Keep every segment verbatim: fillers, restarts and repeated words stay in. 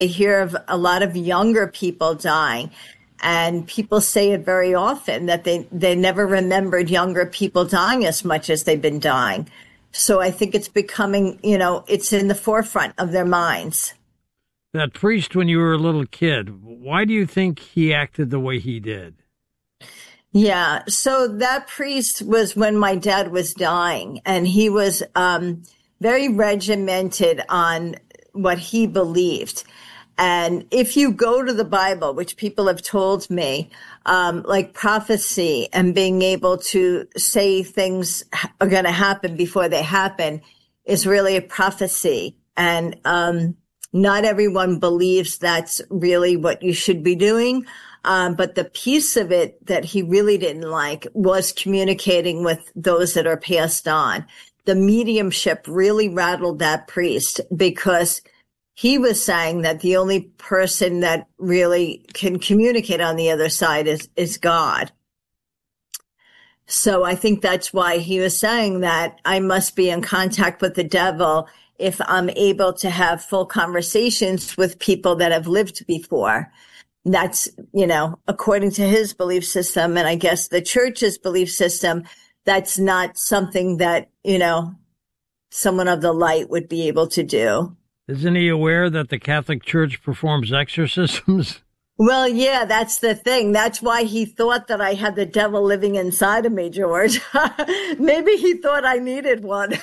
hear of a lot of younger people dying. And people say it very often that they, they never remembered younger people dying as much as they've been dying. So I think it's becoming, you know, it's in the forefront of their minds. That priest, when you were a little kid, why do you think he acted the way he did? Yeah. So that priest was when my dad was dying, and he was um, very regimented on what he believed. And if you go to the Bible, which people have told me, um, like prophecy and being able to say things are going to happen before they happen is really a prophecy. And um, not everyone believes that's really what you should be doing. Um, but the piece of it that he really didn't like was communicating with those that are passed on. The mediumship really rattled that priest because he was saying that the only person that really can communicate on the other side is, is God. So I think that's why he was saying that I must be in contact with the devil if I'm able to have full conversations with people that have lived before. That's, you know, according to his belief system, and I guess the church's belief system, that's not something that, you know, someone of the light would be able to do. Isn't he aware that the Catholic Church performs exorcisms? Well, yeah, that's the thing. That's why he thought that I had the devil living inside of me, George. Maybe he thought I needed one.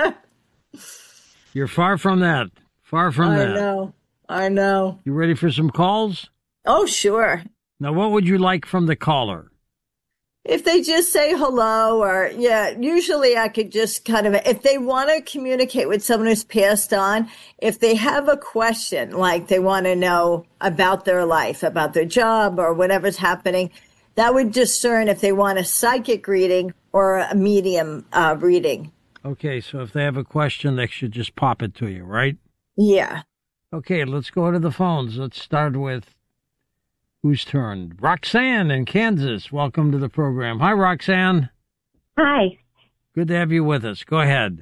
You're far from that. Far from I that. I know. I know. You ready for some calls? Oh, sure. Now, what would you like from the caller? If they just say hello, or, yeah, usually I could just kind of, if they want to communicate with someone who's passed on, if they have a question, like they want to know about their life, about their job or whatever's happening, that would discern if they want a psychic reading or a medium uh, reading. Okay, so if they have a question, they should just pop it to you, right? Yeah. Okay, let's go to the phones. Let's start with whose turn? Roxanne in Kansas. Welcome to the program. Hi, Roxanne. Hi. Good to have you with us. Go ahead.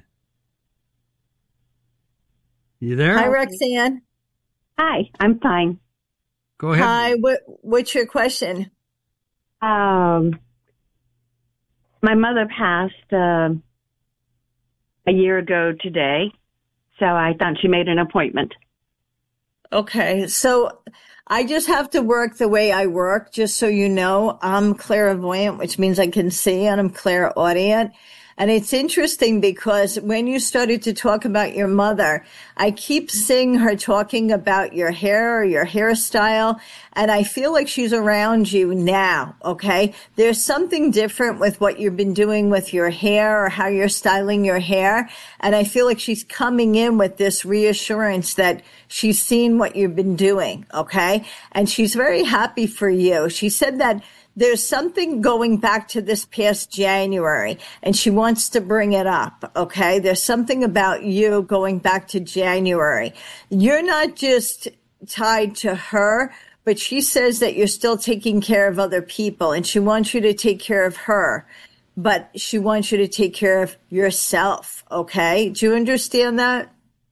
You there? Hi, Roxanne. Hi, I'm fine. Go ahead. Hi, what, what's your question? Um, my mother passed uh, a year ago today, so I thought she made an appointment. Okay, so I just have to work the way I work, just so you know. I'm clairvoyant, which means I can see, and I'm clairaudient. And it's interesting because when you started to talk about your mother, I keep seeing her talking about your hair or your hairstyle, and I feel like she's around you now, okay? There's something different with what you've been doing with your hair or how you're styling your hair, and I feel like she's coming in with this reassurance that she's seen what you've been doing, okay? And she's very happy for you. She said that there's something going back to this past January, and she wants to bring it up, okay? There's something about you going back to January. You're not just tied to her, but she says that you're still taking care of other people, and she wants you to take care of her, but she wants you to take care of yourself, okay? Do you understand that?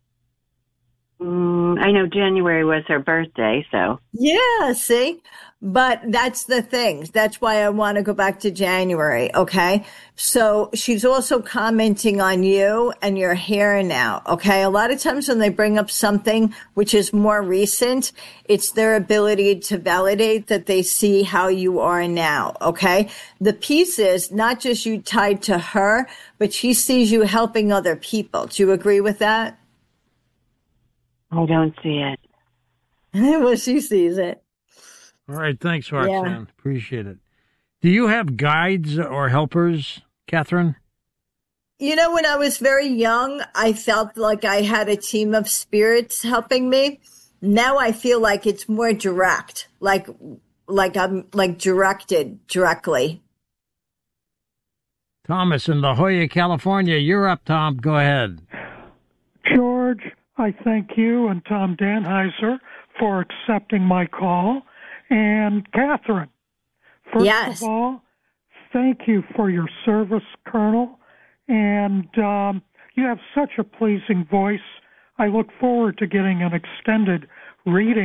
Mm, I know January was her birthday, so. Yeah, see? But that's the thing. That's why I want to go back to January, okay? So she's also commenting on you and your hair now, okay? A lot of times when they bring up something which is more recent, it's their ability to validate that they see how you are now, okay? The piece is not just you tied to her, but she sees you helping other people. Do you agree with that? I don't see it. Well, she sees it. All right, thanks, Roxanne. Yeah. Appreciate it. Do you have guides or helpers, Catherine? You know, when I was very young, I felt like I had a team of spirits helping me. Now I feel like it's more direct, like like I'm like directed directly. Thomas in La Jolla, California. You're up, Tom. Go ahead. George, I thank you and Tom Danheiser for accepting my call. And Catherine, first Yes. of all, thank you for your service, Colonel. And um, you have such a pleasing voice. I look forward to getting an extended reading